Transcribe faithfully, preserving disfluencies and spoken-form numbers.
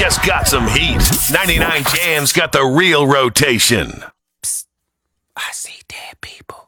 just got some heat. ninety-nine Jam's got the real rotation. I see dead people.